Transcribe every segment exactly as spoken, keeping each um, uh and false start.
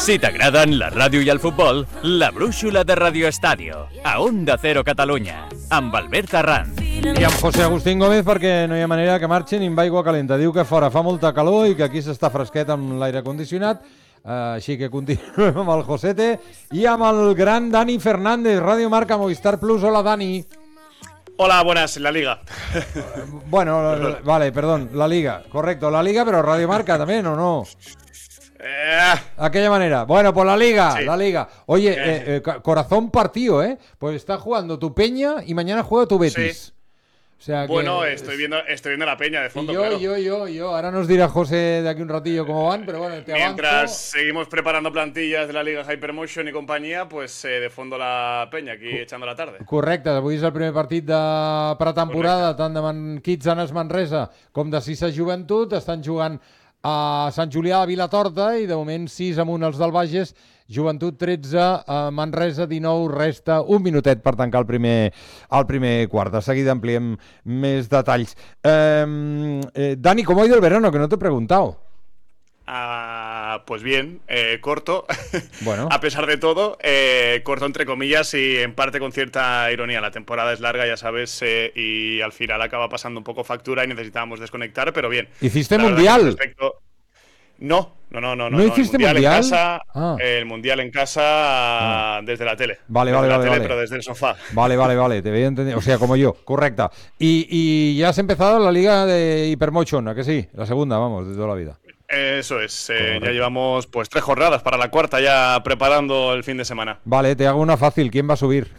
Si t'agraden la ràdio i el futbol, la brúixola de Radio Estadio, a Onda Cero Catalunya, amb Albert Arranz. I amb José Agustín Gómez, perquè no hi ha manera que marxin amb aigua calenta. Diu que fora fa molta calor i que aquí s'està fresquet amb l'aire condicionat. Uh, així que continuem amb el Josete i amb el gran Dani Fernández, Radio Marca, Movistar Plus. Hola, Dani. Hola, buenas, en la Liga. Uh, bueno, perdón. vale, perdón, la Liga, correcto, la Liga, pero Radio Marca también, ¿o no? Eh... Aquella manera. Bueno, pues la Liga, sí. la Liga. Oye, eh. Eh, eh, corazón partido, ¿eh? Pues está jugando tu Peña y mañana juega tu Betis. Sí. O sea que... Bueno, estoy viendo, estoy viendo la Peña de fondo. Y yo, claro. yo, yo, yo. Ahora nos dirá José de aquí un ratillo cómo van, pero bueno, te Mientras avanzo. seguimos preparando plantillas de la Liga Hypermotion y compañía, pues eh, de fondo la Peña, aquí Co- echando la tarde. Correcte, avui és el primer partit de pretemporada, tant de Man Kitsanes Manresa com de Sisa Joventut. Estan jugant a Sant Julià de Vilatorta i de moment sis amunt els del Bages. Joventut tretze, a Manresa dinou, resta un minutet per tancar el primer, el primer quart. De seguida ampliem més detalls. Eh, eh, Dani, ¿cómo ha ido el verano? Que no te he preguntado. Ah, pues bien, eh, corto, bueno. a pesar de todo, eh, corto entre comillas y en parte con cierta ironía. La temporada es larga, ya sabes, eh, y al final acaba pasando un poco factura y necesitábamos desconectar, pero bien. ¿Hiciste La mundial? Respecto... No, no, no, no. ¿No, no hiciste el mundial? mundial? En casa, ah. El mundial en casa ah. desde la tele. Vale, desde vale, la vale, tele, vale. pero desde el sofá. Vale, vale, vale, te voy a entender. O sea, como yo, correcta. Y, y ya has empezado la liga de Hypermotion, ¿a que sí? La segunda, vamos, de toda la vida. Eso es, eh, ya llevamos pues tres jornadas para la cuarta, ya preparando el fin de semana. Vale, te hago una fácil, ¿quién va a subir?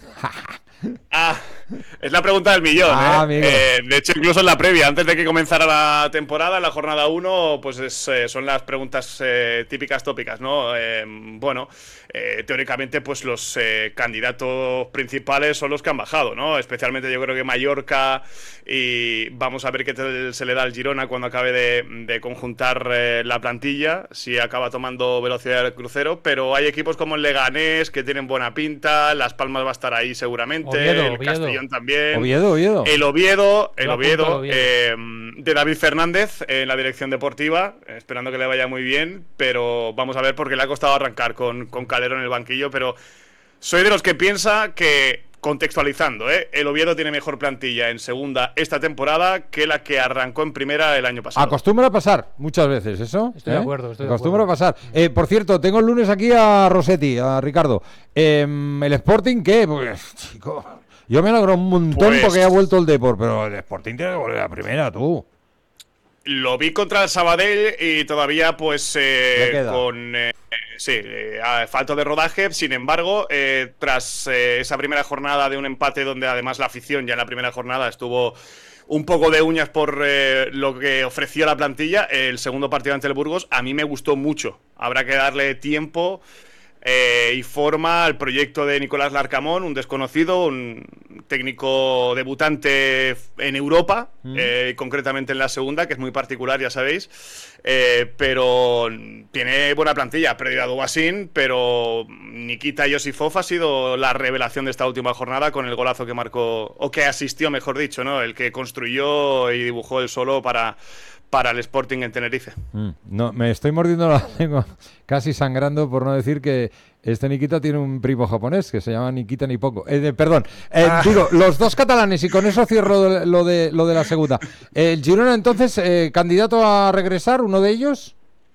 Ah, es la pregunta del millón, ah, ¿eh? eh De hecho, incluso en la previa, antes de que comenzara la temporada, en la jornada uno, pues es, eh, son las preguntas eh, típicas tópicas, ¿no? Eh, bueno, eh, teóricamente, pues los eh, candidatos principales son los que han bajado, ¿no? Especialmente yo creo que Mallorca, y vamos a ver qué tal se le da al Girona cuando acabe de, de conjuntar eh, la plantilla, si acaba tomando velocidad del crucero, pero hay equipos como el Leganés que tienen buena pinta, Las Palmas va a estar ahí seguramente, Oviedo, el Oviedo. Castellón también. Oviedo, Oviedo. El Oviedo, el Yo Oviedo, apunto Oviedo. Eh, de David Fernández en la dirección deportiva, esperando que le vaya muy bien, pero vamos a ver porque le ha costado arrancar con, con Calero en el banquillo, pero soy de los que piensa que, contextualizando, ¿eh? el Oviedo tiene mejor plantilla en segunda esta temporada que la que arrancó en primera el año pasado. Acostumbra a pasar muchas veces eso. Estoy ¿eh? de acuerdo, estoy de Acostumbra acuerdo. a pasar. Eh, por cierto, tengo el lunes aquí a Rossetti, a Ricardo. Eh, ¿El Sporting qué? Pues, chico, yo me alegro un montón Pues... porque ha vuelto el Depor, pero el Sporting tiene que volver a la primera, tú. Lo vi contra el Sabadell y todavía pues eh, con eh, sí, eh, a falta de rodaje. Sin embargo, eh, tras eh, esa primera jornada de un empate donde además la afición ya en la primera jornada estuvo un poco de uñas por eh, lo que ofreció la plantilla, el segundo partido ante el Burgos a mí me gustó mucho. Habrá que darle tiempo Eh, y forma al proyecto de Nicolás Larcamón, un desconocido, un técnico debutante en Europa, mm. eh, concretamente en la segunda, que es muy particular, ya sabéis, eh, pero tiene buena plantilla. Ha perdido a Dubasín, pero Nikita Yosifov ha sido la revelación de esta última jornada con el golazo que marcó, o que asistió, mejor dicho, ¿no? El que construyó y dibujó el solo para... para el Sporting en Tenerife. Mm, no, me estoy mordiendo la lengua, casi sangrando por no decir que este Nikita tiene un primo japonés que se llama Nikita Nipoko. Eh, perdón, eh, ah. digo, los dos catalanes, y con eso cierro lo de, lo de la segunda. ¿El Girona entonces, eh, candidato a regresar, uno de ellos?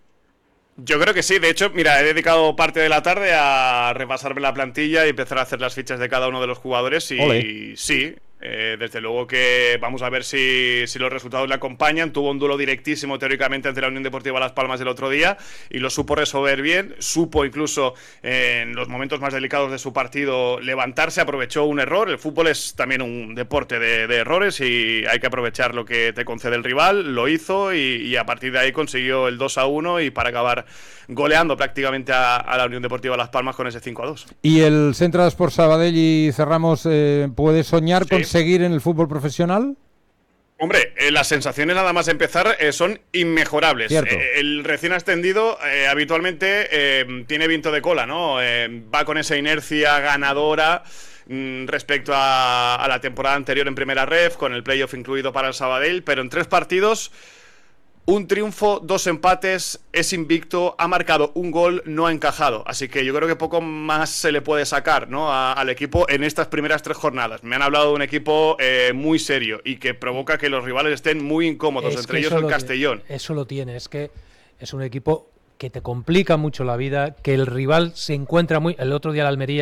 Yo creo que sí, de hecho, mira, he dedicado parte de la tarde a repasarme la plantilla y empezar a hacer las fichas de cada uno de los jugadores y Olé. sí, eh, desde luego que vamos a ver si, si los resultados le acompañan. Tuvo un duelo directísimo teóricamente ante la Unión Deportiva Las Palmas el otro día y lo supo resolver bien, supo incluso eh, en los momentos más delicados de su partido levantarse, aprovechó un error. El fútbol es también un deporte de, de errores y hay que aprovechar lo que te concede el rival, lo hizo y, y a partir de ahí consiguió el dos a uno y para acabar goleando prácticamente a, a la Unión Deportiva Las Palmas con ese cinco a dos. ¿Y el Centre d'Esport Sabadell, y cerramos, eh, puede soñar sí. con seguir en el fútbol profesional? Hombre, eh, las sensaciones nada más empezar eh, son inmejorables. Eh, el recién ascendido eh, habitualmente eh, tiene viento de cola, ¿no? Eh, va con esa inercia ganadora mm, respecto a, a la temporada anterior en Primera Ref, con el playoff incluido para el Sabadell, pero en tres partidos Un triunfo, dos empates, es invicto, ha marcado un gol, no ha encajado. Así que yo creo que poco más se le puede sacar, ¿no?, a, al equipo en estas primeras tres jornadas. Me han hablado de un equipo eh, muy serio y que provoca que los rivales estén muy incómodos, es entre ellos el Castellón. Tiene, eso lo tiene, es que es un equipo que te complica mucho la vida, que el rival se encuentra muy... El otro día la Almería